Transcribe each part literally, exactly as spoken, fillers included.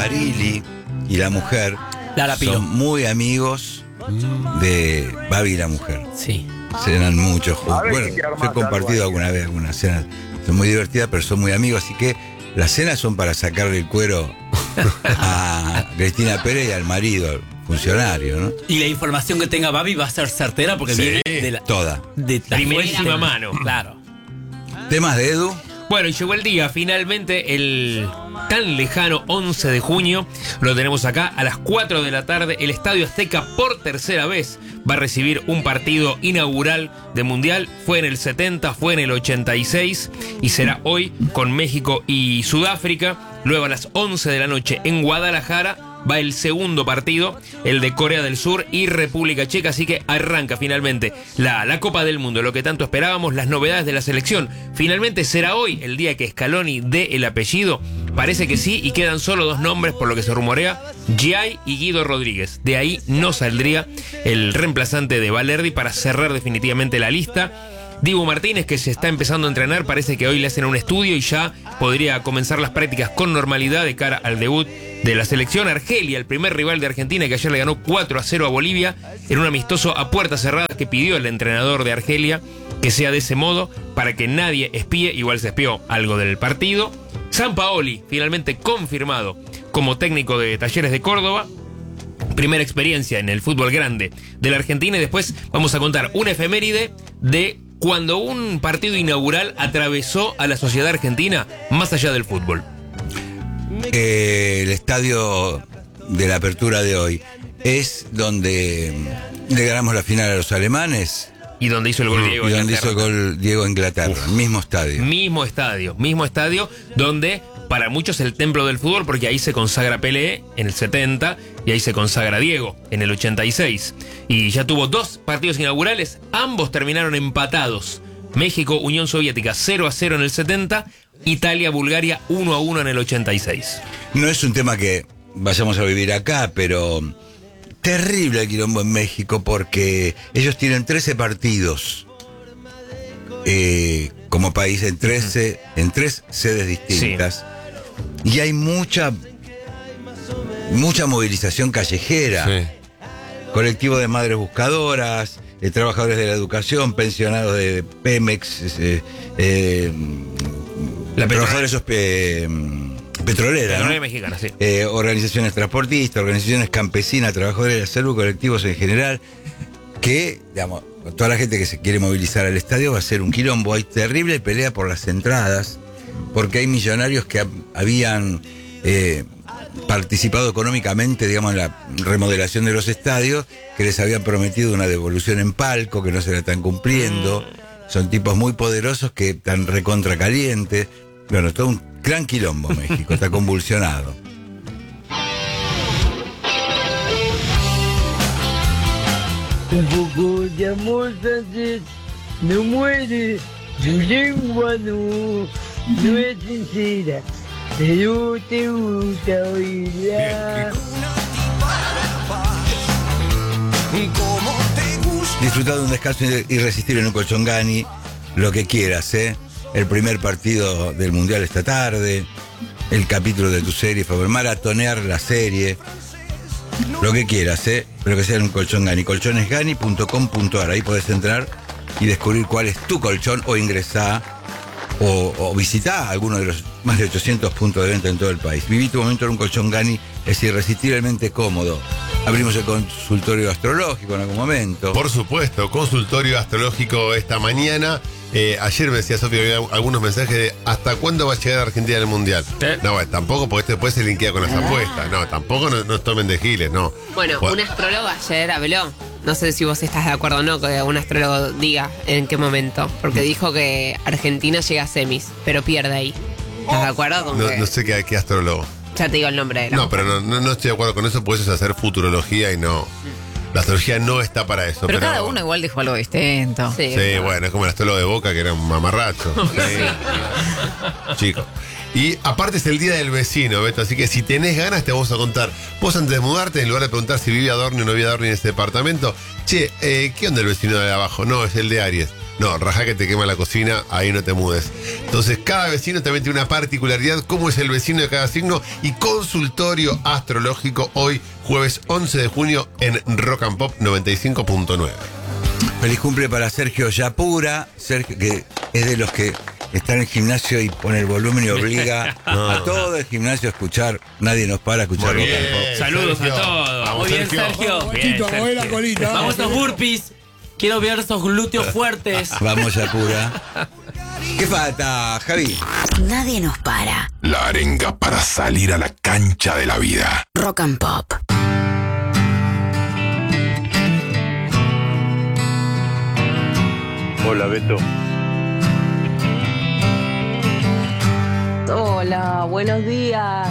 Barilli y la mujer Lara Pilo. son muy amigos de Babi y la mujer. Sí. Cenan mucho juntos. ver Bueno, si te armás yo he compartido algo ahí. alguna vez algunas cenas. Son muy divertidas, pero son muy amigos, así que las cenas son para sacarle el cuero a Cristina Pérez y al marido, al funcionario, ¿no? Y la información que tenga Babi va a ser certera porque Sí, viene de la, Toda. de la Primerísima fuente. mano. Claro. ¿Temas de Edu? Bueno, y llegó el día, finalmente, el tan lejano once de junio. Lo tenemos acá a las cuatro de la tarde. El Estadio Azteca por tercera vez va a recibir un partido inaugural de Mundial. Fue en el setenta, fue en el ochenta y seis y será hoy con México y Sudáfrica. Luego a las once de la noche en Guadalajara va el segundo partido, el de Corea del Sur y República Checa, así que arranca finalmente la, la Copa del Mundo, lo que tanto esperábamos, las novedades de la selección. Finalmente será hoy el día que Scaloni dé el apellido, parece que sí, y quedan solo dos nombres por lo que se rumorea, Giai y Guido Rodríguez. De ahí no saldría el reemplazante de Valerdi para cerrar definitivamente la lista. Dibu Martínez, que se está empezando a entrenar, parece que hoy le hacen un estudio y ya podría comenzar las prácticas con normalidad de cara al debut de la selección. Argelia, el primer rival de Argentina, que ayer le ganó cuatro a cero a Bolivia en un amistoso a puertas cerradas que pidió el entrenador de Argelia que sea de ese modo para que nadie espíe. Igual se espió algo del partido. Sampaoli, finalmente confirmado como técnico de Talleres de Córdoba. Primera experiencia en el fútbol grande de la Argentina, y después vamos a contar una efeméride de cuando un partido inaugural atravesó a la sociedad argentina más allá del fútbol. Eh, el estadio de la apertura de hoy es donde le ganamos la final a los alemanes Y donde hizo el gol Diego y donde hizo Inglaterra. el gol Diego Inglaterra, el mismo estadio. Mismo estadio, mismo estadio donde para muchos el templo del fútbol, porque ahí se consagra Pelé en el setenta y ahí se consagra Diego en el ochenta y seis. Y ya tuvo dos partidos inaugurales, ambos terminaron empatados. México, Unión Soviética cero a cero en el setenta, Italia, Bulgaria uno a uno en el ochenta y seis. No es un tema que vayamos a vivir acá, pero terrible el quilombo en México porque ellos tienen trece partidos eh, como país en trece, en tres sedes distintas. Y hay mucha mucha movilización callejera. Sí. Colectivo de madres buscadoras, eh, trabajadores de la educación, pensionados de Pemex, eh, eh, La trabajadores eh, petroleras, Petrolera ¿no? mexicana, sí. Eh, organizaciones transportistas, organizaciones campesinas, trabajadores de la salud, colectivos en general, que, digamos, toda la gente que se quiere movilizar al estadio va a ser un quilombo. Hay terrible pelea por las entradas, porque hay millonarios que ha- habían eh, participado económicamente, digamos, en la remodelación de los estadios, que les habían prometido una devolución en palco, que no se la están cumpliendo. Son tipos muy poderosos que están recontra calientes. Bueno, todo un gran quilombo México, está convulsionado. Un poco de amor francés no muere, tu lengua no, no es sincera, pero te gusta oírla. Disfrutar de un descanso irresistible en un colchón Gani, lo que quieras, ¿eh? El primer partido del Mundial esta tarde, el capítulo de tu serie favorita, maratonear la serie, lo que quieras, ¿eh? Pero que sea en un colchón Gani, colchones gani punto com punto ar, ahí podés entrar y descubrir cuál es tu colchón o ingresar o, o visitar alguno de los más de ochocientos puntos de venta en todo el país. Viví tu momento en un colchón Gani, es irresistiblemente cómodo. Abrimos el consultorio astrológico en algún momento. Por supuesto, consultorio astrológico esta mañana. Eh, ayer me decía Sofía, había algunos mensajes de ¿hasta cuándo va a llegar Argentina al Mundial? ¿Eh? No, bueno, tampoco, porque esto después se linkea con las apuestas. No, tampoco nos no tomen de giles, no. Bueno, Bueno, un astrólogo ayer habló, no sé si vos estás de acuerdo o no, que un astrólogo diga en qué momento, porque dijo que Argentina llega a semis, pero pierde ahí. ¿Estás de acuerdo con no, que- no sé qué, qué astrólogo. Ya te digo el nombre de la No, pero no, no, no estoy de acuerdo con eso, porque eso es hacer futurología y no. La astrología no está para eso. Pero cada uno igual dijo algo distinto. Sí, Sí, bueno, es como el astrólogo de Boca, que era un mamarracho. Sí. Chicos. Y aparte es el día del vecino, Beto, así que si tenés ganas te vamos a contar. Vos antes de mudarte, en lugar de preguntar si vivía Dorni o no vivía Dorni en ese departamento, che, eh, ¿qué onda el vecino de abajo? No, es el de Aries. No, rajá que te quema la cocina, ahí no te mudes. Entonces, cada vecino también tiene una particularidad, cómo es el vecino de cada signo, y consultorio astrológico hoy, jueves once de junio, en Rock and Pop noventa y cinco punto nueve. Feliz cumple para Sergio Yapura, Sergio, que es de los que está en el gimnasio y pone el volumen y obliga No. a todo el gimnasio a escuchar. Nadie nos para a escuchar Muy Rock and bien. Pop. Saludos Sergio. a todos. Vamos, Muy bien, Sergio. Bien, Chito, mueve la Sergio. colita. Vamos a burpees. Quiero ver esos glúteos fuertes. Vamos, Yapura. ¿Qué falta, Javi? Nadie nos para. La arenga para salir a la cancha de la vida. Rock and Pop. Hola, Beto. Hola, buenos días.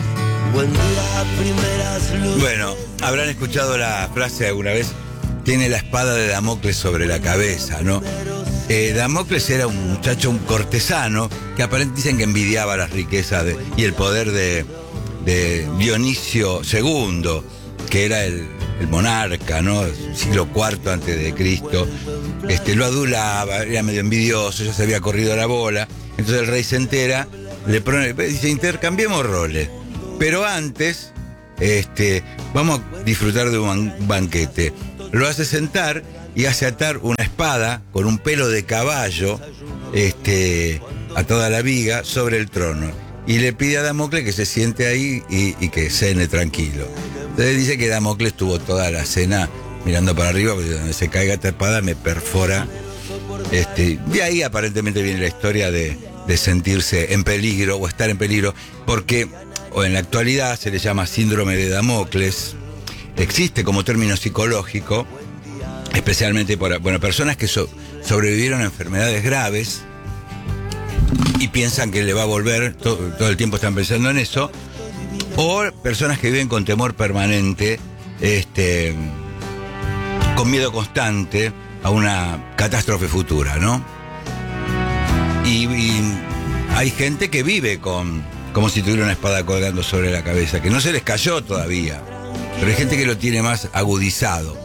Bueno, habrán escuchado la frase alguna vez, tiene la espada de Damocles sobre la cabeza, ¿no? Eh, Damocles era un muchacho, un cortesano, que aparentemente dicen que envidiaba las riquezas de- y el poder de, de Dionisio segundo, que era el, el monarca, ¿no? Siglo cuarto antes de Cristo. Este, lo adulaba, era medio envidioso, ya se había corrido la bola. Entonces el rey se entera, le pone, dice, intercambiemos roles. Pero antes, este, vamos a disfrutar de un ban- banquete. Lo hace sentar y hace atar una espada con un pelo de caballo, este, atada a la viga sobre el trono. Y le pide a Damocles que se siente ahí y, y que cene tranquilo. Entonces dice que Damocles tuvo toda la cena mirando para arriba, porque donde se caiga esta espada me perfora. Este, de ahí aparentemente viene la historia de, de sentirse en peligro o estar en peligro, porque o en la actualidad se le llama síndrome de Damocles. Existe como término psicológico, especialmente para bueno, personas que so- sobrevivieron a enfermedades graves y piensan que le va a volver, to- todo el tiempo están pensando en eso, o personas que viven con temor permanente, este, con miedo constante a una catástrofe futura, ¿no? Y, y hay gente que vive con como si tuviera una espada colgando sobre la cabeza, que no se les cayó todavía, pero hay gente que lo tiene más agudizado.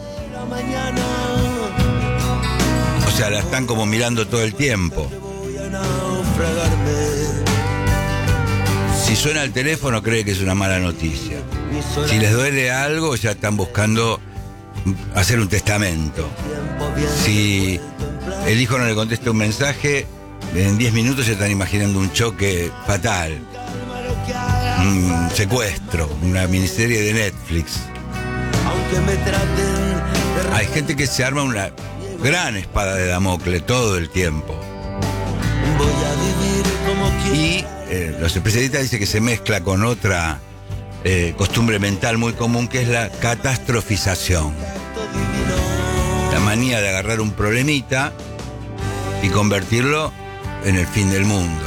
O sea, la están como mirando todo el tiempo. Si suena el teléfono, cree que es una mala noticia. Si les duele algo, ya están buscando hacer un testamento. Si el hijo no le contesta un mensaje, en diez minutos ya están imaginando un choque fatal. Un secuestro, una miniserie de Netflix. Hay gente que se arma una gran espada de Damocles todo el tiempo. Y eh, los especialistas dicen que se mezcla con otra eh, costumbre mental muy común, que es la catastrofización. La manía de agarrar un problemita y convertirlo en el fin del mundo.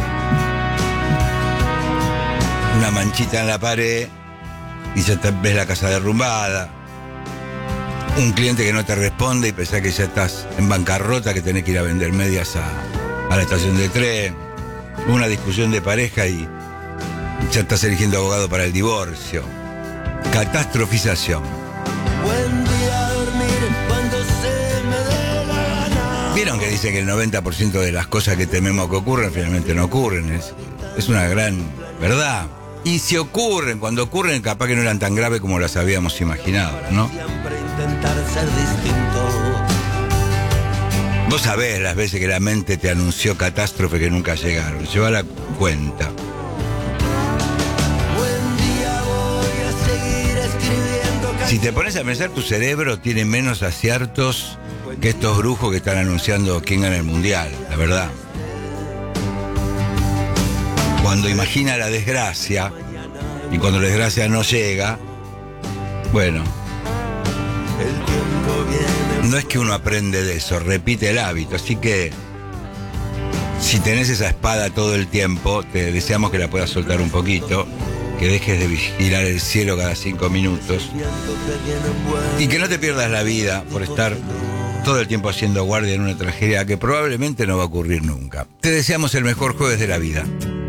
Una manchita en la pared y ya te ves la casa derrumbada. Un cliente que no te responde y pensás que ya estás en bancarrota, que tenés que ir a vender medias a, a la estación de tren. Una discusión de pareja y ya estás eligiendo abogado para el divorcio. Catastrofización. Vieron que dice que el noventa por ciento de las cosas que tememos que ocurran finalmente no ocurren. Es, es una gran verdad. Y si ocurren, cuando ocurren, capaz que no eran tan graves como las habíamos imaginado, ¿no? Vos sabés las veces que la mente te anunció catástrofes que nunca llegaron. Lleva la cuenta. Si te pones a pensar, tu cerebro tiene menos aciertos que estos brujos que están anunciando quién gana el mundial, la verdad. Cuando imagina la desgracia y cuando la desgracia no llega, bueno, no es que uno aprende de eso, repite el hábito. Así que si tenés esa espada todo el tiempo, te deseamos que la puedas soltar un poquito, que dejes de vigilar el cielo cada cinco minutos y que no te pierdas la vida por estar todo el tiempo haciendo guardia en una tragedia que probablemente no va a ocurrir nunca. Te deseamos el mejor jueves de la vida.